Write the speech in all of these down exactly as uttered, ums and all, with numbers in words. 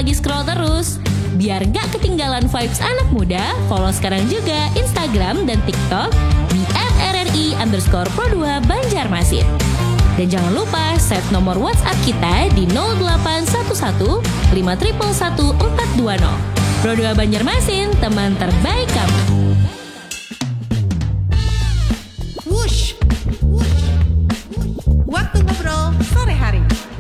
lagi scroll terus? Biar gak ketinggalan vibes anak muda, follow sekarang juga Instagram dan TikTok di at r r i underscore pro dua Banjarmasin. Dan jangan lupa save nomor WhatsApp kita di nol delapan satu satu lima satu satu empat dua nol. Pro dua Banjarmasin, teman terbaik kamu. Wush, wush, waktu ngobrol sore hari.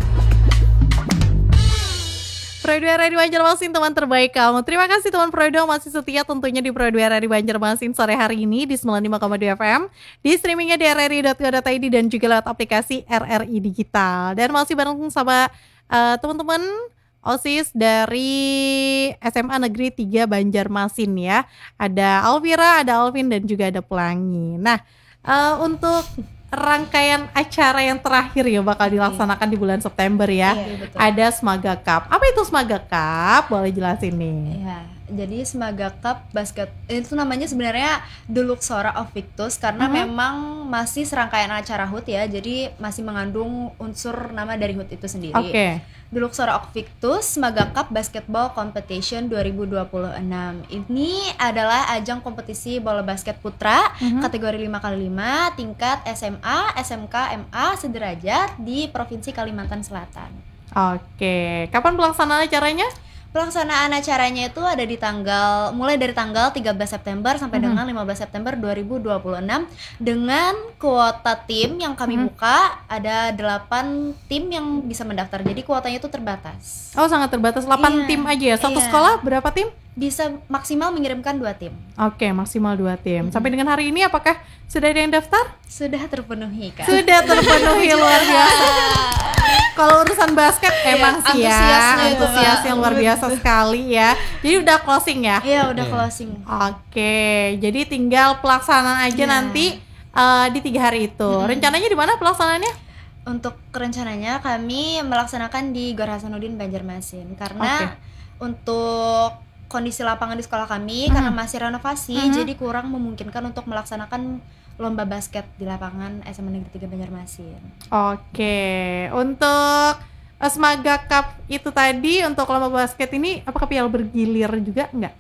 Pro dua Radio Banjarmasin, teman terbaik kamu. Terima kasih teman Pro dua masih setia tentunya di Pro dua Radio Banjarmasin sore hari ini di sembilan puluh lima koma dua F M, di streamingnya di r r i dot co dot i d dan juga lewat aplikasi R R I Digital. Dan masih bareng sama uh, teman-teman OSIS dari S M A Negeri tiga Banjarmasin ya. Ada Alvira, ada Alvin dan juga ada Pelangi. Nah, uh, untuk rangkaian acara yang terakhir ya bakal dilaksanakan di bulan September ya. Iya, ada Smaga Cup. Apa itu Smaga Cup? Boleh jelasin nih. Iya, jadi Smaga Cup basket itu namanya sebenarnya The Luxora of Victus karena mm-hmm. memang masih serangkaian acara H U T ya. Jadi masih mengandung unsur nama dari H U T itu sendiri. Oke. Okay. The Luxora of Victus Smaga Cup Basketball Competition dua ribu dua puluh enam. Ini adalah ajang kompetisi bola basket putra mm-hmm. kategori lima kali lima tingkat S M A, S M K, M A sederajat di Provinsi Kalimantan Selatan. Oke, kapan pelaksanaan acaranya? Pelaksanaan acaranya itu ada di tanggal mulai dari tanggal tiga belas September sampai mm-hmm. dengan lima belas September dua ribu dua puluh enam dengan kuota tim yang kami mm-hmm. buka ada delapan tim yang bisa mendaftar. Jadi kuotanya itu terbatas. Oh, sangat terbatas. delapan iya, tim aja ya. Satu iya. sekolah berapa tim? Bisa maksimal mengirimkan dua tim. Oke, maksimal dua tim. Mm-hmm. Sampai dengan hari ini apakah sudah ada yang daftar? Sudah terpenuhi, Kak. Sudah terpenuhi luar biasa. Kalau urusan basket emang sih ya, antusiasnya luar biasa sekali ya. Jadi udah closing ya? Iya, udah yeah. closing. Oke, jadi tinggal pelaksanaan aja yeah. nanti uh, di tiga hari itu. Mm-hmm. Rencananya di mana pelaksanaannya? Untuk rencananya kami melaksanakan di Gor Hasanuddin Banjarmasin karena okay. untuk kondisi lapangan di sekolah kami mm-hmm. karena masih renovasi, mm-hmm. jadi kurang memungkinkan untuk melaksanakan lomba basket di lapangan S M A Negeri tiga Banjarmasin. Oke, untuk Smaga Cup itu tadi untuk lomba basket ini apakah piala bergilir juga enggak?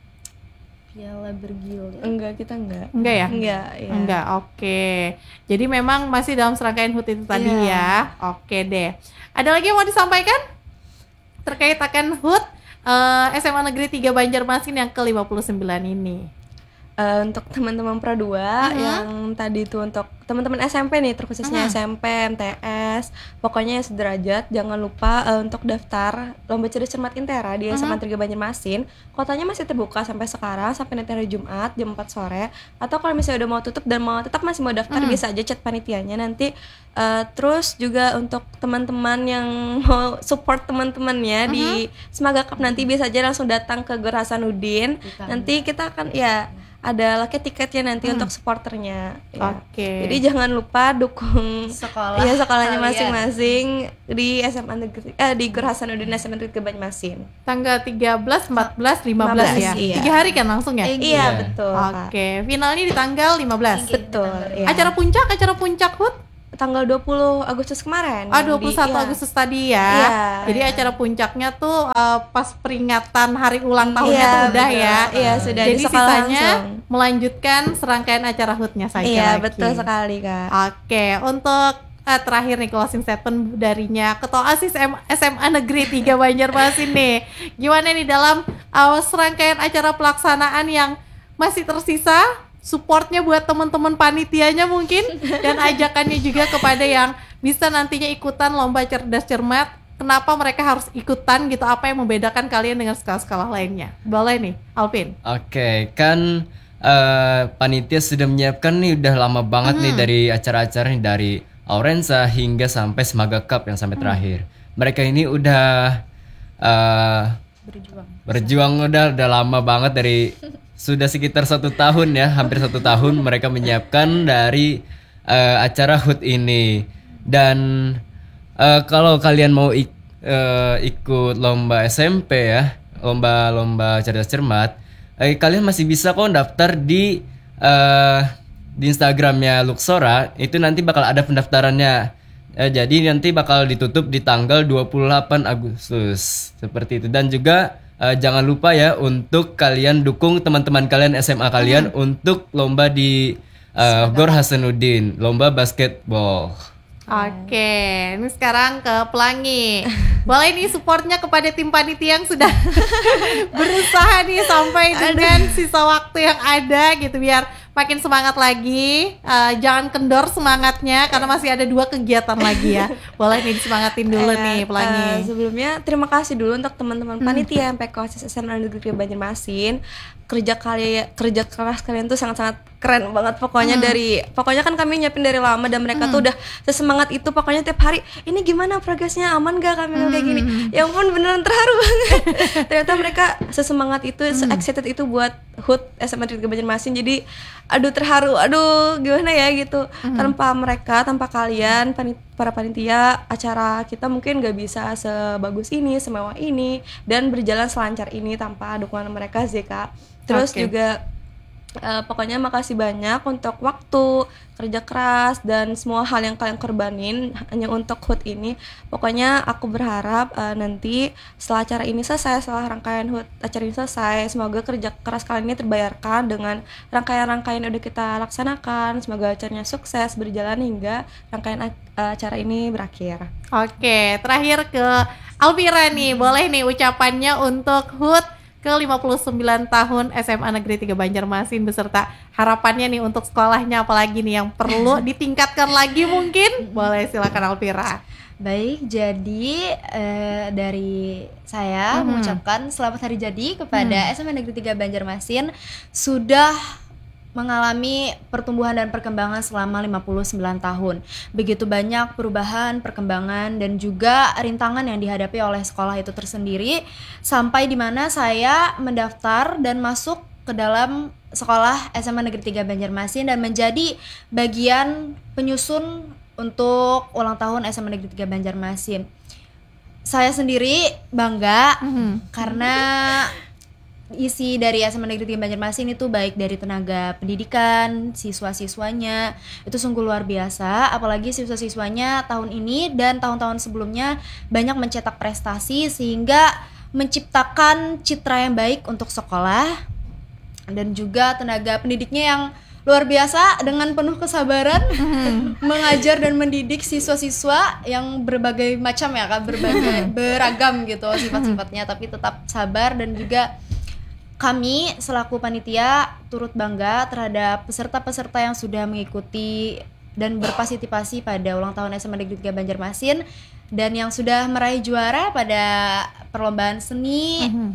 Piala bergilir? Enggak, kita enggak. Enggak ya? Enggak, ya. Enggak, oke. Jadi memang masih dalam serangkaian H U T itu tadi yeah. ya. Oke deh. Ada lagi yang mau disampaikan terkait akan H U T uh, S M A Negeri tiga Banjarmasin yang ke lima puluh sembilan ini? Uh, untuk teman-teman Pro dua uh-huh. yang tadi itu untuk teman-teman S M P nih terkhususnya uh-huh. S M P, M T S, pokoknya yang sederajat jangan lupa uh, untuk daftar lomba cerdas cermat Intera di uh-huh. S M A Negeri Banjarmasin. Kotanya masih terbuka sampai sekarang sampai nanti hari Jumat jam empat sore. Atau kalau misalnya udah mau tutup dan mau tetap masih mau daftar uh-huh. bisa aja chat panitianya nanti. Uh, terus juga untuk teman-teman yang mau support teman-temannya uh-huh. di Smaga Cup nanti bisa aja langsung datang ke Gor Hasanuddin. Nanti kita akan ya ada laki tiketnya nanti hmm. untuk supporternya ya. Oke. Okay. Jadi jangan lupa dukung sekolah ya sekolahnya kalian. Masing-masing di S M A Negeri eh di Gor Hasanuddin S M A Negeri Banjarmasin. Tanggal tiga belas, empat belas, lima belas ya. Iya. Tiga hari kan langsung ya? Iya, iya betul. Oke, okay. Finalnya di tanggal lima belas. Betul. Iya. Acara puncak, acara puncak H U T tanggal dua puluh Agustus kemarin. Ah, dua puluh satu di, Agustus iya. tadi ya. Iya, Jadi iya. acara puncaknya tuh uh, pas peringatan hari ulang tahunnya iya, tuh udah betul. ya. Iya, sudah. Jadi sisanya langsung melanjutkan serangkaian acara H U T-nya saja iya, lagi. Iya, betul sekali, Kak. Oke, untuk uh, terakhir nih closing statement darinya Ketua OSIS S M A Negeri tiga Banjarmasin nih. Gimana nih dalam uh, serangkaian acara pelaksanaan yang masih tersisa? Supportnya buat teman-teman panitianya mungkin dan ajakannya juga kepada yang bisa nantinya ikutan lomba cerdas cermat. Kenapa mereka harus ikutan gitu? Apa yang membedakan kalian dengan sekolah-sekolah lainnya? Boleh nih, Alvin. Oke, okay, kan uh, panitia sudah menyiapkan nih udah lama banget hmm. nih dari acara-acara nih dari Aurensa hingga sampai Smaga Cup yang sampai hmm. terakhir. Mereka ini udah uh, berjuang. Berjuang udah udah lama banget dari sudah sekitar satu tahun ya, hampir satu tahun mereka menyiapkan dari uh, acara H U T ini. Dan uh, kalau kalian mau ik, uh, ikut lomba S M P ya, lomba-lomba cerdas cermat, eh, kalian masih bisa kok daftar di uh, di Instagramnya Luxora. Itu nanti bakal ada pendaftarannya. Eh, jadi nanti bakal ditutup di tanggal dua puluh delapan Agustus seperti itu. Dan juga eh, jangan lupa ya untuk kalian dukung teman-teman kalian S M A kalian hmm. untuk lomba di uh, Gor Hasanuddin, lomba basketball. Oke, ini sekarang ke Pelangi. Boleh nih supportnya kepada tim panitia yang sudah berusaha nih sampai dengan sisa waktu yang ada gitu, biar makin semangat lagi. Uh, jangan kendor semangatnya karena masih ada dua kegiatan lagi ya. Boleh nih disemangatin dulu Eh, nih Pelangi. eh, sebelumnya terima kasih dulu untuk teman-teman panitia M P K OSIS S M A Negeri Banjarmasin. Kerja kalian, kerja keras kalian tuh sangat-sangat keren banget pokoknya. hmm. dari pokoknya kan kami nyiapin dari lama dan mereka hmm. tuh udah sesemangat itu, pokoknya tiap hari ini gimana progresnya, aman gak kami hmm. kayak gini. Ya ampun, beneran terharu banget. Ternyata mereka sesemangat itu, hmm. se-excited itu buat H U T S M A Negeri Banjarmasin. Jadi aduh terharu, aduh gimana ya gitu. hmm. Tanpa mereka, tanpa kalian panit- para panitia, acara kita mungkin gak bisa sebagus ini, semewah ini, dan berjalan selancar ini tanpa dukungan mereka sih Kak. Terus okay. juga uh, pokoknya makasih banyak untuk waktu, kerja keras, dan semua hal yang kalian korbanin hanya untuk H U T ini. Pokoknya aku berharap uh, nanti setelah acara ini selesai, setelah rangkaian H U T acara ini selesai, semoga kerja keras kalian ini terbayarkan dengan rangkaian-rangkaian yang udah kita laksanakan. Semoga acaranya sukses berjalan hingga rangkaian uh, acara ini berakhir. Oke, terakhir ke Alvira nih, boleh nih ucapannya untuk H U T ke lima puluh sembilan tahun S M A Negeri tiga Banjarmasin beserta harapannya nih untuk sekolahnya, apalagi nih yang perlu ditingkatkan lagi mungkin. Boleh, silakan Alvira. Baik, jadi eh, dari saya hmm. mengucapkan selamat hari jadi kepada hmm. S M A Negeri tiga Banjarmasin sudah mengalami pertumbuhan dan perkembangan selama lima puluh sembilan tahun. Begitu banyak perubahan, perkembangan, dan juga rintangan yang dihadapi oleh sekolah itu tersendiri, sampai di mana saya mendaftar dan masuk ke dalam sekolah S M A Negeri tiga Banjarmasin dan menjadi bagian penyusun untuk ulang tahun S M A Negeri tiga Banjarmasin. Saya sendiri bangga mm-hmm. karena isi dari S M A Negeri tiga Banjarmasin itu baik dari tenaga pendidikan, siswa-siswanya itu sungguh luar biasa. Apalagi siswa-siswanya tahun ini dan tahun-tahun sebelumnya banyak mencetak prestasi sehingga menciptakan citra yang baik untuk sekolah, dan juga tenaga pendidiknya yang luar biasa dengan penuh kesabaran mengajar dan mendidik siswa-siswa yang berbagai macam ya kan, berbagai beragam gitu sifat-sifatnya, tapi tetap sabar. Dan juga kami selaku panitia turut bangga terhadap peserta-peserta yang sudah mengikuti dan berpartisipasi pada ulang tahun S M A Negeri tiga Banjarmasin dan yang sudah meraih juara pada perlombaan seni. Mm-hmm.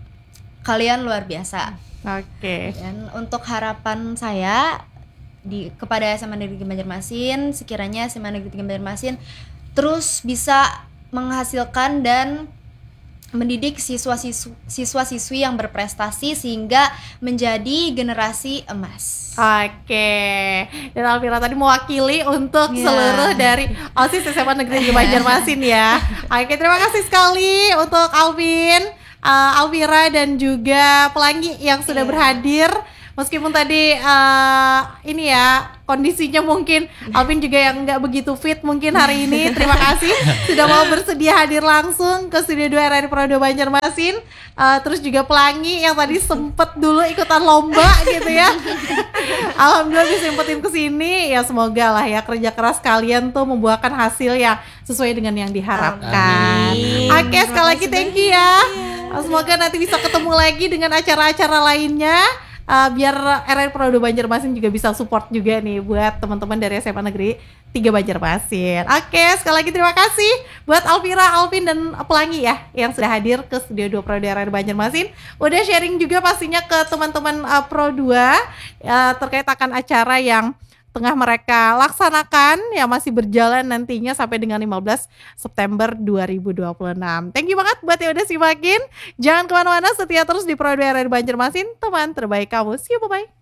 Kalian luar biasa. Oke. Okay. Dan untuk harapan saya di kepada S M A Negeri tiga Banjarmasin, sekiranya S M A Negeri tiga Banjarmasin terus bisa menghasilkan dan mendidik siswa-siswi, siswa-siswi yang berprestasi sehingga menjadi generasi emas. Oke. Dan Alvira tadi mewakili untuk yeah. seluruh dari OSIS S M A Negeri tiga Banjarmasin ya. Oke, terima kasih sekali untuk Alvin, uh, Alvira dan juga Pelangi yang sudah yeah. berhadir. Meskipun tadi uh, ini ya kondisinya mungkin Alvin juga yang nggak begitu fit mungkin hari ini. Terima kasih sudah mau bersedia hadir langsung ke Studio dua R R I Pro dua Banjarmasin. Uh, terus juga Pelangi yang tadi sempet dulu ikutan lomba gitu ya. Alhamdulillah disempetin kesini. Ya semoga lah ya kerja keras kalian tuh membuahkan hasil yang sesuai dengan yang diharapkan. Oke, okay, sekali lagi thank you ya. Semoga nanti bisa ketemu lagi dengan acara-acara lainnya. Uh, biar R R I Pro dua Banjarmasin juga bisa support juga nih buat teman-teman dari S M A Negeri tiga Banjarmasin. Oke, sekali lagi terima kasih buat Alvira, Alvin, dan Pelangi ya yang sudah hadir ke Studio dua Pro dua R R I Banjarmasin. Udah sharing juga pastinya ke teman-teman uh, Pro dua uh, terkait akan acara yang tengah mereka laksanakan yang masih berjalan nantinya sampai dengan lima belas September dua ribu dua puluh enam. Thank you banget buat yang udah simakin. Jangan kemana-mana, setia terus di Pro dua R R I Banjarmasin, teman terbaik kamu. See you, bye-bye.